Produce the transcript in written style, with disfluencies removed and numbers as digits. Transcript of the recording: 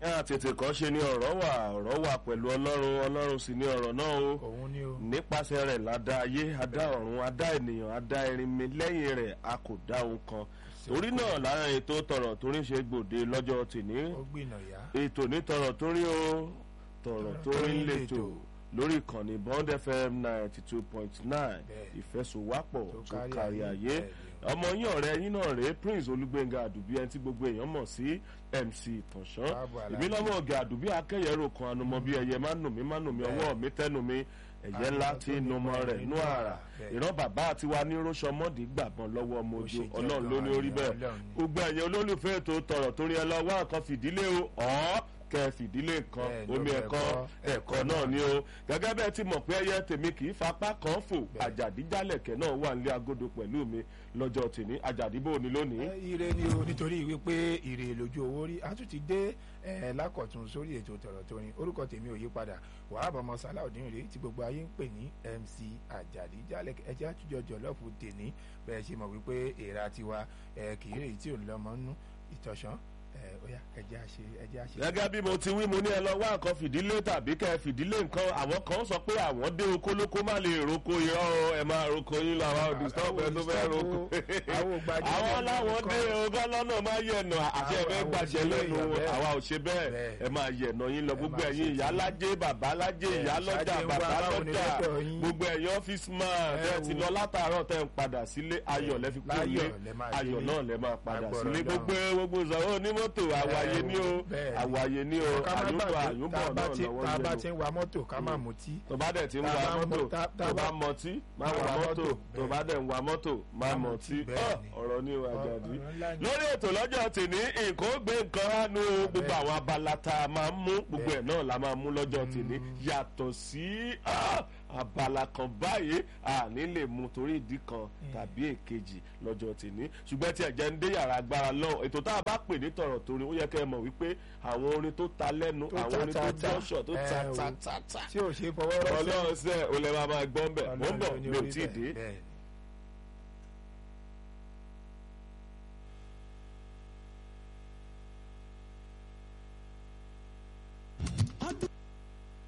tètè kọ́ ṣe ni ọ̀rọ̀ wà pẹ̀lú ọlọ́run sì ni ọ̀rọ̀ náà o. òun ni o. nípasẹ̀ rẹ̀ ládá ayé adá ọ̀run adá ènìyàn adá erinmi lẹ́yìn rẹ̀ a kò dá ohun kan. torí náà lára ètò tọ̀rọ̀ torí ṣe gbòde lọ́jọ́ tìní. ó gbìnà yá. ètò ní tọ̀rọ̀ torí o tọ̀rọ̀ torí lètò lórí ìkànnì Bond FM 92.9 ìfẹsọ̀wápọ̀ tó kárí ayé. ọmọ yín ọ̀rẹ́ yín náà rèé Prince Olúgbénga Àdùbí ẹni tí gbogbo èèyàn mọ̀ sí MC Tànṣán. èmi lọ́mọ ọ̀gẹ̀ Àdùbí akẹ́yẹ̀rò kan anumọ bí ẹyẹ má nù mí ọwọ́ mi tẹ́nu mi ẹ̀yẹ ńlá tí numọ rẹ̀ nú àrà. ìran bàbá àti wa ní róṣọ mọ́dì gbàgbọ́n lọ́wọ́ ọmọ ojú Ọlọ́run ló ní orí bẹ́ẹ̀. gbogbo ẹ̀yẹ olólùfẹ́ ètò tọ̀rọ̀ torí ẹ lọ wá nǹkan fìdílé o kẹ fìdílé nǹkan omi ẹ̀kọ́ náà ni o. gẹ́gẹ́ bẹ́ẹ̀ ti mọ̀ pé ẹyẹ tèmi kì í fapá kan fò àjàdíjálẹ̀kẹ̀ náà wà nílé agodo pẹ̀lú mi lọ́jọ́ tèmi àjàdíbò ni lónìí. ire ni o nítorí wípé ire lójú owó rí a tún ti dé lákọ̀tún sórí ètò tọ̀rọ̀ torin orúkọ tèmi ò yí padà Wahab ọmọ Salaudeen rèé tí gbogbo ayé ń pè ní MC àjàdíjálẹ̀kẹ̀ ẹjẹ́ àtújọ jọ̀lọ́ọ̀fù tèmi bẹ́ẹ̀ ṣe mọ̀ wípé èèrà tiwa kì í rèé tí ò ń lọ́mọ nú ìtọ̀ṣán oya ẹjẹ àṣe. gẹ́gẹ́ bí mo ti wí mo ní ẹ lọ wá nǹkan fìdílé tàbí kẹ́ fìdílé nǹkan àwọn kan sọ pé àwọn dé oko lóko má lè roko irọ́ ẹ máa roko yín lọ àwọn òdìstọ́ọ̀bù ẹ tó fẹ́ roko. àwọn láwọn dé ogán lọ́nà máa yẹ̀nà àti ẹ̀fẹ́ gbàṣẹ lẹ́nu àwa ò ṣe bẹ́ẹ̀ ẹ máa yẹ̀nà yín lọ gbogbo ẹ̀yin ìyá lájẹ́ bàbá lájẹ́ ìyá lọ́jà bàbá lọ́jà gbogbo ẹ̀yin ọ́fíìsì máa tẹ́ ti lọ látàárọ̀ tẹ́ ń padà sílé ayọ̀ lẹ́ fi kú ilé ayọ̀ náà lẹ́ máa padà sílé gbogbo ìsọ̀rọ̀ onímọ̀tò àwàyè ni o àyùbọ̀ náà lọ́wọ́ tá a bá ti ń wa mọ́tò ká má mutí. tó bá dẹ̀ ti ń wa mọ́tò tó bá mọtí má wa mọ́tò tó bá dẹ̀ ń wa mọ́tò má mọtí. ọ̀rọ̀ ni o Àjàdí. lórí ètò lọ́jọ́ tèmi nǹkan ó gbé nǹkan ránú gbogbo àwọn abala tá a máa ń mú gbogbo ẹ̀ náà la máa mú lọ́jọ́ tèmi yàtọ̀ sí abala kan báyìí àní lè mú torí ìdí kan tàbí èkejì lọ́jọ́ tèmi ṣùgbọ́n tí ẹ̀jẹ̀ ń dé yàrá agbára lọ́wọ́ ètò tá a bá pè ní tọ̀rọ̀ torí ó yẹ kẹ́ ẹ mọ̀ wípé àwọn orin tó ta lẹ́nu àwọn orin tó jọ́ṣọ̀ tó ta tí ò ṣe fọwọ́ rọ́ Ọlọ́run sẹ́ ò lè máa gbọ́ ń bẹ̀ mò ń bọ̀ mi ò tí ì dé.